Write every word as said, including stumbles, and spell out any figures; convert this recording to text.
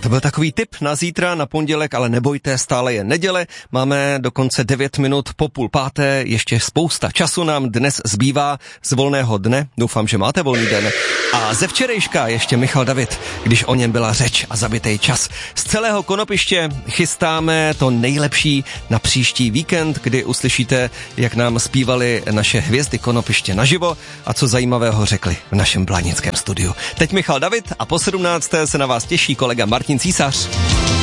To byl takový tip na zítra, na pondělek, ale nebojte, stále je neděle. Máme dokonce devět minut po půl páté, ještě spousta času nám dnes zbývá z volného dne. Doufám, že máte volný den. A ze včerejška ještě Michal David, když o něm byla řeč a zabitej čas. Z celého Konopiště chystáme to nejlepší na příští víkend, kdy uslyšíte, jak nám zpívali naše hvězdy Konopiště naživo a co zajímavého řekli v našem blánickém studiu. Teď Michal David a po sedmnácté se na vás těší kolega Martin Císař.